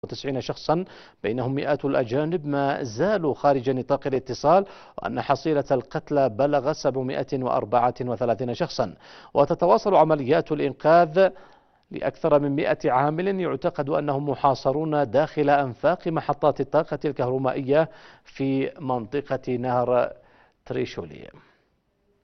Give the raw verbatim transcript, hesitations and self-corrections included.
وتسعين شخصا بينهم مئات الأجانب ما زالوا خارج نطاق الاتصال، وأن حصيلة القتلى بلغ سبعمئة وأربعة وثلاثين شخصا. وتتواصل عمليات الإنقاذ لأكثر من مئة عامل يعتقد أنهم محاصرون داخل أنفاق محطات الطاقة الكهرومائية في منطقة نهر تريشولي.